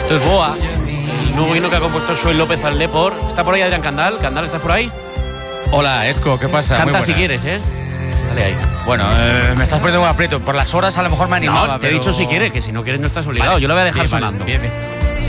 Esto es Boa, el nuevo himno que ha compuesto Xoel López al Depor. ¿Está por ahí Adrián Candal? ¿Candal, estás por ahí? Hola, Esco, ¿qué pasa? Canta si quieres, Dale ahí. Bueno, me estás poniendo un aprieto. Por las horas a lo mejor me animaba. No, te he dicho si quieres, que si no quieres no estás obligado. Vale, yo lo voy a dejar bien, sonando. Vale, bien.